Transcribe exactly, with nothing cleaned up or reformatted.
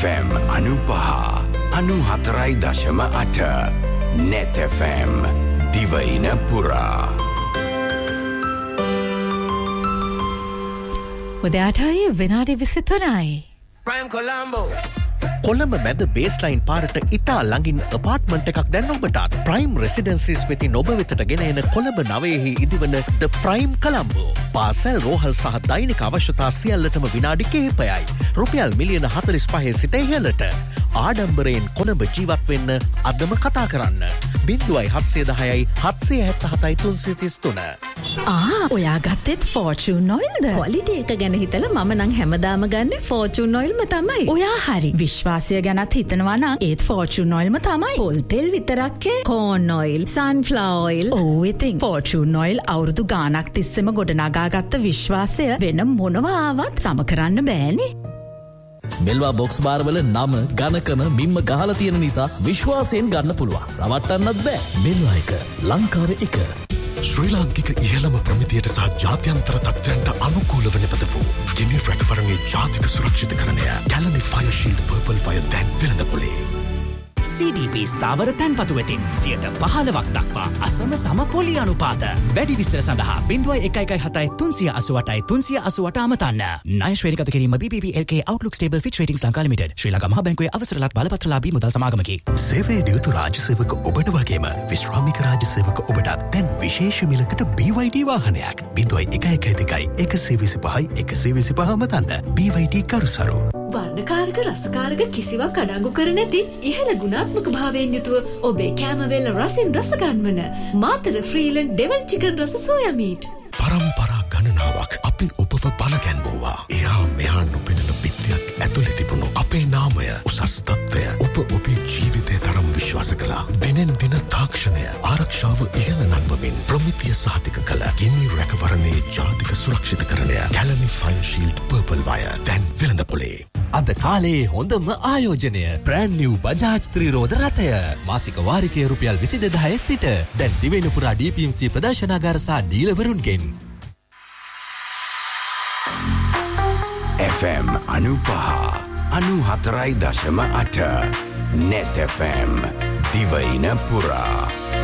F M අනුපහ අනුහතරයි දශම අට net F M දිවයින පුරා. උදෑටයි විනාඩි විසිතුනයි. Prime Colombo. කොළඹ මැද බේස්ලයින් පාරට ඉතා ළඟින් අපාර්ට්මන්ට් එකක් දැන් ඔබටත් ප්‍රයිම් රෙසිඩන්සිස් වෙතින් ඔබ වෙතට ගෙන එන කොළඹ නවයෙහි ඉදිවන ද ප්‍රයිම් කොළඹෝ. පාසල් රෝහල් සහ දෛනික අවශ්‍යතා සියල්ලටම විනාඩි කිහිපයයි. රුපියල් මිලියන හතළිස් පහේ සිට ඉහළට. ආඩම්බරයෙන් කොළඹ ජීවත් වෙන්න අදම කතා කරන්න. බිංදුවයි හත්සිය දහයයි හත්සිය හැත්ත හතයි තුන්සිය තිස් තුන. ආ ඔයා ගත්තෙත් ෆෝචූන් ඔයිල්ද? ක්වොලිටි එක ගැන හිතලා මම නම් හැමදාම ගන්නේ ෆෝචූන් ඔයිල්ම තමයි. ඔයා හරි. විශ්වාසය ගැනත් හිතනවා නම් ඒත් ෆෝචූන් ඔයිල්ම තමයි. පොල් තෙල් විතරක් ඒ කෝන් ඔයිල්, සන්ෆ්ලවර් ඔයිල්, ඕ ඉතින් ෆෝචූන් ඔයිල් අවුරුදු ගාණක් තිස්සෙම ගොඩනගාගත්ත විශ්වාසය වෙන මොනවා ආවත් සම කරන්න බෑනේ. මෙල්වා බොක්ස් බාරවල නම ගණකම මිම්ම ගහලා තියෙන නිසා විශ්වාසයෙන් ගන්න පුළුවන්. රවට්ටන්නත් බෑ. මෙල්වා එක ලංකාවේ එක. ශ්‍රී ලාංකික ඉහළම ප්‍රමිතියට සහ ජාත්‍යන්තර තත්ත්වයන්ට අනුකූලව නිපදවූ ගිනි රැකවරණයේ ජාතික සුරක්ෂිතකරණය Kelani fire shield purple fire දැන් වෙළඳපොලේ. සී ඩී පී ස්ථාවර තැන්පතු වෙතින් සියයට පහළොවක් දක්වා අසම සම පොලි අනුපාත. වැඩි විස්තර සඳහා බිංදුවයි එකයි එකයි හතයි තුන්සිය අසූඅටයි තුන්සිය අසූඅට අමතන්න. ණය ශ්‍රේණිගත කිරීම බී පී පී එල් කේ Outlook Stable Fitch Ratings Lanka limited. ශ්‍රී ලංකා මහා බැංකුවේ අවසරලත් බලපත්‍රලාභී මුදල් සමාගමකි. සේවයේ නියුතු රාජ්‍ය සේවක ඔබට වගේම විශ්‍රාමික රාජ්‍ය සේවක ඔබටත් දැන් විශේෂ මිලකට බී වයි ඩී වාහනයක්. බිංදුවයි එකයි එකයි දෙකයි එකසිය විසිපහයි එකසිය විසිපහ අමතන්න. බී වයි ඩී කරුසරු. වර්ණකාරක රසකාරක කිසිවක් අඩංගු කර නැති ඉහළ ගුණාත්මක භාවයෙන් යුතුව ඔබේ කෑමවේල රසින් රස ගන්වන මාතර ෆ්‍රීලන්ඩ් ඩෙවල් චිකන් රස සෝයා මීට්. පරම්පරා ගණනාවක් අපි ඔබව බලගැන්වුවා. එහා මෙහා නොපෙනෙන පිටියක් ඇතුලේ තිබුණු අපේ නාමය උසස් තත්ත්වය ඔබ ඔබේ ජීවිතය තරම් විශ්වාස කළා. දිනෙන් දින තාක්ෂණය ආරක්ෂාව ඉහළ නංවමින් ප්‍රමිතිය සහතික කළ ගිනි රැකවරණයේ ජාතික සුරක්ෂිතකරණය Kelani fire shield purple wire දැන් වෙළඳපොලේ. අද කාලේ හොඳම ආයෝජනය බ්‍රෑන්ඩ් නිව් බජාජ් ත්‍රිරෝධ රථය. මාසික වාරිකය රුපියල් විසි දෙදහය සිට දැන් දිවයින පුරා ඩී පී එම් සී ප්‍රදර්ශනාගාර සහ ඩීලවරුන්ගෙන්. එෆ් එම් අනුපහ අනුහතරයි දශම අට net එෆ් එම් දිවයින පුරා.